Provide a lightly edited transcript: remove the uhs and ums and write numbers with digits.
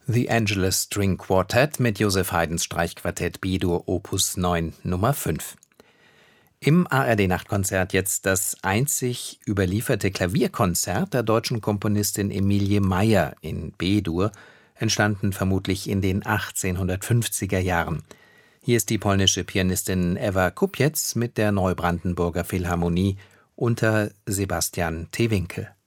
The Angelus String Quartet mit Joseph Haydns Streichquartett B-Dur Opus 9 Nummer 5. Im ARD-Nachtkonzert jetzt das einzig überlieferte Klavierkonzert der deutschen Komponistin Emilie Meyer in B-Dur, entstanden vermutlich in den 1850er Jahren. Hier ist die polnische Pianistin Ewa Kupiec mit der Neubrandenburger Philharmonie unter Sebastian Tewinkel.